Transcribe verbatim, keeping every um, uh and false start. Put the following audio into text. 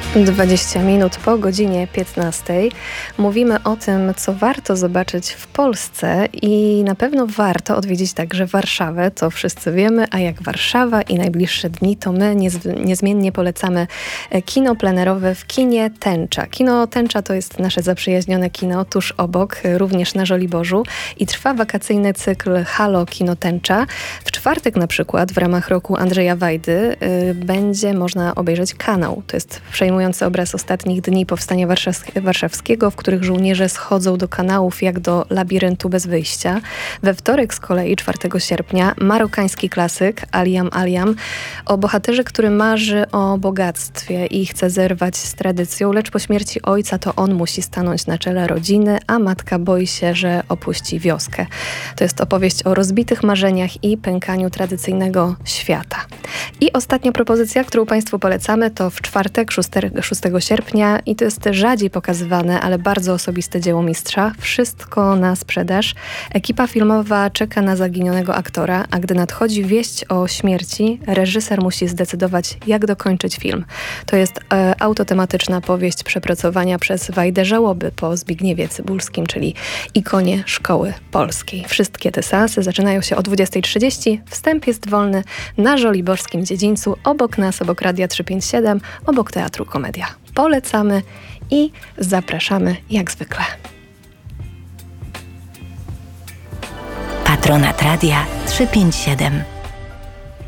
dwadzieścia minut po godzinie piętnastej. Mówimy o tym, co warto zobaczyć w Polsce i na pewno warto odwiedzić także Warszawę. To wszyscy wiemy, a jak Warszawa i najbliższe dni, to my niez- niezmiennie polecamy kino plenerowe w kinie Tęcza. Kino Tęcza to jest nasze zaprzyjaźnione kino tuż obok, również na Żoliborzu i trwa wakacyjny cykl Halo Kino Tęcza. W czwartek na przykład w ramach roku Andrzeja Wajdy y, będzie można obejrzeć Kanał. To jest przejmujący obraz ostatnich dni powstania warszaw- warszawskiego, w których żołnierze schodzą do kanałów jak do labiryntu bez wyjścia. We wtorek z kolei, czwartego sierpnia, marokański klasyk Aliam Aliam o bohaterze, który marzy o bogactwie i chce zerwać z tradycją, lecz po śmierci ojca to on musi stanąć na czele rodziny, a matka boi się, że opuści wioskę. To jest opowieść o rozbitych marzeniach i pękaniu tradycyjnego świata. I ostatnia propozycja, którą Państwu polecamy, to w czwartek, szóstego sierpnia i to jest rzadziej pokazywane, ale bardzo osobiste dzieło mistrza. Wszystko na sprzedaż. Ekipa filmowa czeka na zaginionego aktora, a gdy nadchodzi wieść o śmierci, reżyser musi zdecydować, jak dokończyć film. To jest e, autotematyczna powieść przepracowania przez Wajdę Żałoby po Zbigniewie Cybulskim, czyli ikonie szkoły polskiej. Wszystkie te seanse zaczynają się o dwudziestej trzydzieści. Wstęp jest wolny na Żoliborskim Dziedzińcu, obok nas, obok Radia trzysta pięćdziesiąt siedem, obok Teatru Komedia. Polecamy i zapraszamy jak zwykle. Patronat Radia trzysta pięćdziesiąt siedem.